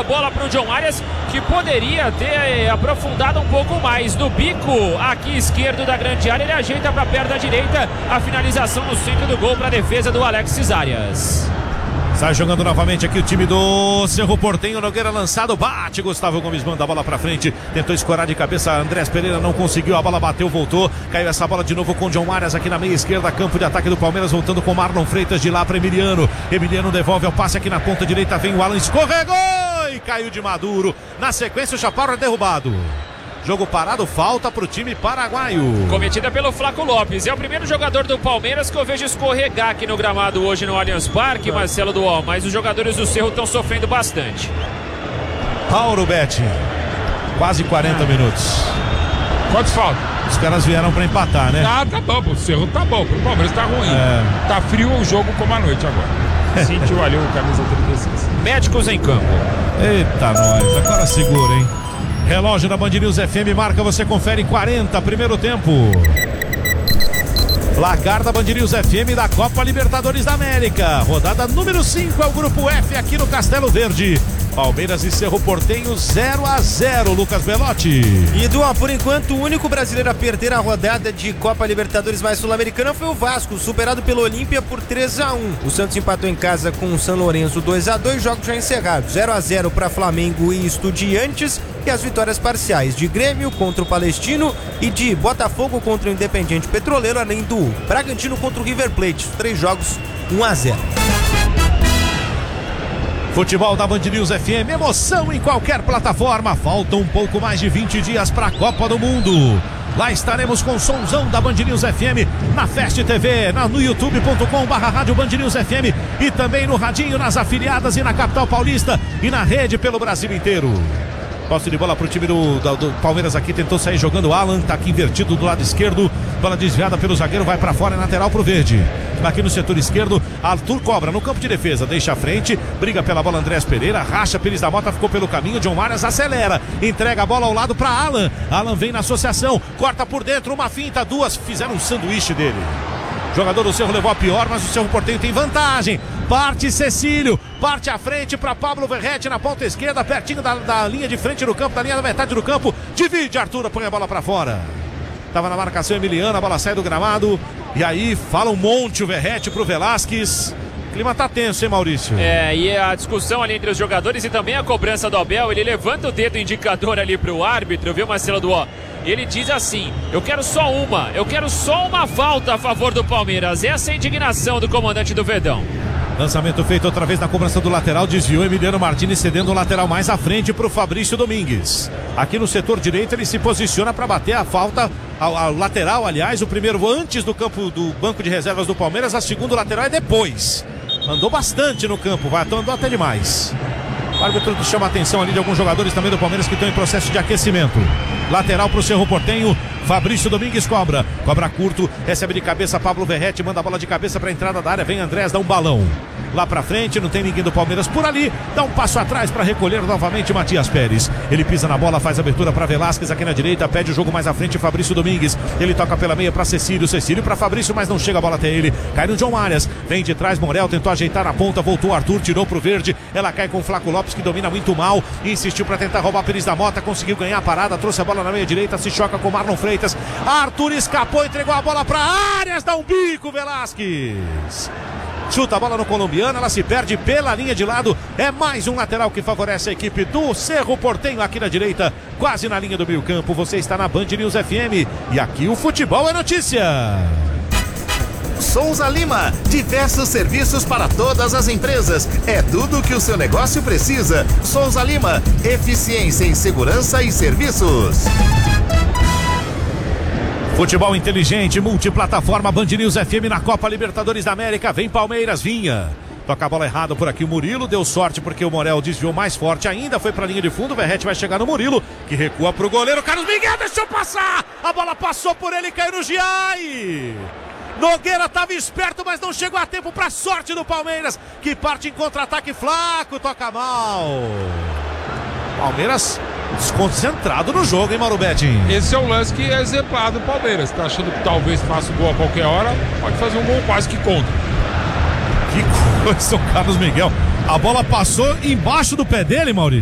a bola para o John Arias, que poderia ter aprofundado um pouco mais. No bico aqui esquerdo da grande área, ele ajeita para a perna direita. A finalização no centro do gol para a defesa do Alexis Arias. Sai jogando novamente aqui o time do Cerro Porteño. Nogueira lançado, bate. Gustavo Gomes manda a bola pra frente. Tentou escorar de cabeça. Andrés Pereira não conseguiu. A bola bateu, voltou. Caiu essa bola de novo com John Arias aqui na meia esquerda. Campo de ataque do Palmeiras, voltando com Marlon Freitas de lá para Emiliano. Emiliano devolve ao passe aqui na ponta direita. Vem o Alan, escorregou e caiu de Maduro. Na sequência, o Chaparro é derrubado. Jogo parado, falta para o time paraguaio. Cometida pelo Flaco Lopes. É o primeiro jogador do Palmeiras que eu vejo escorregar aqui no gramado hoje no Allianz Parque, Marcelo Dual. Mas os jogadores do Cerro estão sofrendo bastante. Mauro Betti, quase 40 minutos. Quantos faltam? Os caras vieram para empatar, né? Ah, tá bom, pro Cerro tá bom, pro Palmeiras tá ruim. Tá frio o jogo como a noite agora. Sentiu ali o camisa 36. Médicos em campo. Eita nós, agora segura, hein? Relógio da Band News FM marca, você confere 40, primeiro tempo. Placar da Band News FM da Copa Libertadores da América. Rodada número 5 é o Grupo F aqui no Castelo Verde. Palmeiras e Cerro Porteño 0-0, Lucas Belotti. E Duan, por enquanto, o único brasileiro a perder a rodada de Copa Libertadores mais Sul-Americana foi o Vasco, superado pelo Olímpia por 3-1. O Santos empatou em casa com o São Lourenço 2-2, jogos já encerrados. 0-0 para Flamengo e Estudiantes, e as vitórias parciais de Grêmio contra o Palestino e de Botafogo contra o Independiente Petroleiro, além do Bragantino contra o River Plate. 3 jogos, 1-0. Futebol da Band News FM, emoção em qualquer plataforma. Faltam um pouco mais de 20 dias para a Copa do Mundo. Lá estaremos com o somzão da Band News FM na Fast TV, no youtube.com/rádio Band News FM e também no radinho, nas afiliadas e na capital paulista e na rede pelo Brasil inteiro. Posse de bola pro time do Palmeiras aqui, tentou sair jogando o Alan, tá aqui invertido do lado esquerdo, bola desviada pelo zagueiro, vai pra fora, lateral pro verde. Aqui no setor esquerdo, Arthur cobra no campo de defesa, deixa a frente, briga pela bola Andrés Pereira, racha, Pires da Mota ficou pelo caminho, John Arias acelera, entrega a bola ao lado pra Alan, Alan vem na associação, corta por dentro, uma finta, duas, fizeram um sanduíche dele. Jogador do Cerro levou a pior, mas o Cerro Porteño tem vantagem. Parte Cecílio, parte à frente para Pablo Verrete na ponta esquerda, pertinho da linha de frente do campo, da linha da metade do campo. Divide, Arthur, põe a bola para fora. Tava na marcação Emiliano, a bola sai do gramado. E aí fala um monte o Verrete pro Velasquez. O clima tá tenso, hein, Maurício? E a discussão ali entre os jogadores e também a cobrança do Abel, ele levanta o dedo indicador ali pro árbitro, viu, Marcelo Duó? Ele diz assim: eu quero só uma falta a favor do Palmeiras. Essa é a indignação do comandante do Verdão. Lançamento feito outra vez na cobrança do lateral, desviou Emiliano Martins, cedendo o lateral mais à frente para o Fabrício Domingues. Aqui no setor direito ele se posiciona para bater a falta ao lateral, aliás, o primeiro antes do campo do banco de reservas do Palmeiras, a segunda lateral é depois. Andou bastante no campo, andou até demais. O árbitro chama a atenção ali de alguns jogadores também do Palmeiras que estão em processo de aquecimento. Lateral para o Cerro Porteño, Fabrício Domingues cobra curto, recebe de cabeça Pablo Verrete, manda a bola de cabeça para a entrada da área, vem Andrés, dá um balão lá pra frente, não tem ninguém do Palmeiras por ali, dá um passo atrás para recolher novamente Matias Pérez, ele pisa na bola, faz abertura para Velasquez aqui na direita, pede o jogo mais à frente, Fabrício Domingues, ele toca pela meia para Cecílio para Fabrício, mas não chega a bola até ele, cai no John Arias, vem de trás Morel, tentou ajeitar na ponta, voltou Arthur, tirou pro verde, ela cai com o Flaco Lopes que domina muito mal, insistiu para tentar roubar Pires da Mota, conseguiu ganhar a parada, trouxe a bola na meia direita, se choca com Marlon Freitas, Arthur escapou, entregou a bola para Arias, dá um bico Velasquez. Chuta a bola no colombiano, ela se perde pela linha de lado. É mais um lateral que favorece a equipe do Cerro Porteño aqui na direita, quase na linha do meio campo. Você está na Band News FM e aqui o futebol é notícia. Souza Lima, diversos serviços para todas as empresas. É tudo o que o seu negócio precisa. Souza Lima, eficiência em segurança e serviços. Futebol inteligente, multiplataforma Band News FM na Copa Libertadores da América. Vem Palmeiras, vinha. Toca a bola errada por aqui o Murilo, deu sorte porque o Morel desviou mais forte ainda, foi pra linha de fundo, o Verrete vai chegar no Murilo, que recua pro goleiro, Carlos Miguel deixou passar, a bola passou por ele e caiu no Giai. Nogueira estava esperto, mas não chegou a tempo pra sorte do Palmeiras, que parte em contra-ataque, Flaco, toca mal. Palmeiras desconcentrado no jogo, hein, Mauro Betting? Esse é o lance que é exemplar do Palmeiras. Tá achando que talvez faça o gol a qualquer hora, pode fazer um gol quase que contra. Que coisa, o Carlos Miguel. A bola passou embaixo do pé dele, Maurício.